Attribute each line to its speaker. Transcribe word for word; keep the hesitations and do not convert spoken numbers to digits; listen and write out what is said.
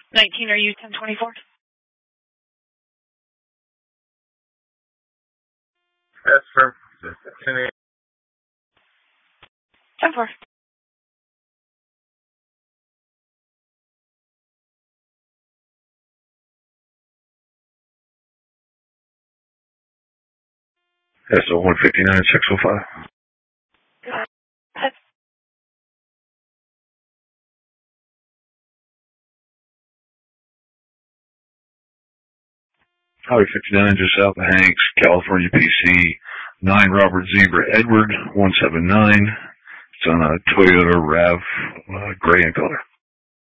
Speaker 1: nineteen, are you ten twenty-four?
Speaker 2: That's for ten eight.
Speaker 1: ten four.
Speaker 3: S O one fifty-nine six oh five. Highway fifty-nine, just south of Hanks, California P C, nine Robert Zebra Edward, one seven nine. It's on a Toyota RAV, uh, gray in color.